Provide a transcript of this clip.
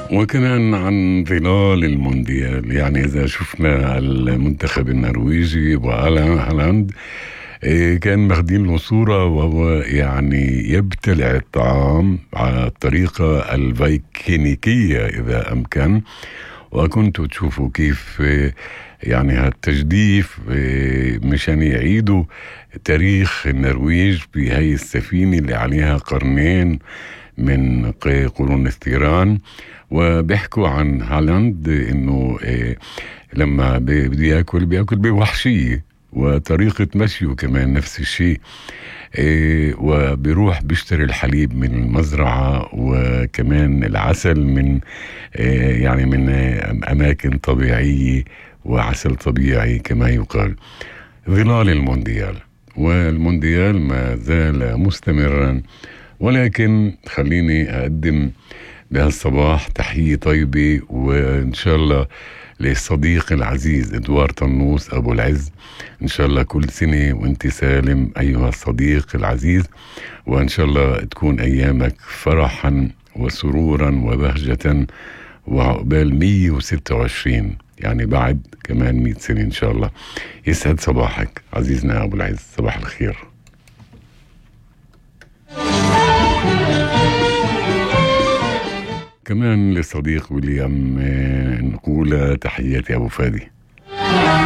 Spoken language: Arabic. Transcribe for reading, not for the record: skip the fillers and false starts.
وكمان عن ظلال المونديال. يعني إذا شفنا المنتخب النرويجي وهالاند، كان ماخدين له صورة وهو يعني يبتلع الطعام على الطريقة الفايكنيكية إذا أمكن. وكنتوا تشوفوا كيف يعني هالتجديف مشان يعيدوا تاريخ النرويج بهاي السفينة اللي عليها قرنين من قرون الثيران. وبيحكوا عن هالاند انه لما بده ياكل بياكل بوحشية، وطريقة مشيه كمان نفس الشيء. وبيروح بيشتري الحليب من المزرعة، وكمان العسل من يعني من أماكن طبيعية، وعسل طبيعي كما يقال. ظلال المونديال، والمونديال ما زال مستمرا. ولكن خليني أقدم بهالصباح تحية طيبة، وإن شاء الله للصديق العزيز إدوار طنوس أبو العز. إن شاء الله كل سنة وإنت سالم أيها الصديق العزيز، وإن شاء الله تكون أيامك فرحا وسرورا وبهجة، وعقبال 126، يعني بعد كمان 100 سنة إن شاء الله. يسعد صباحك عزيزنا أبو العز، صباح الخير. كمان للصديق ويليام نقول تحياتي أبو فادي.